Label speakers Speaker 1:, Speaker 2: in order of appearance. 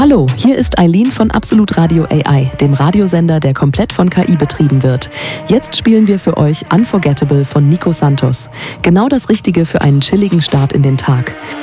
Speaker 1: Hallo, hier ist Eileen von Absolut Radio AI, dem Radiosender, der komplett von KI betrieben wird. Jetzt spielen wir für euch Unforgettable von Nico Santos. Genau das Richtige für einen chilligen Start in den Tag.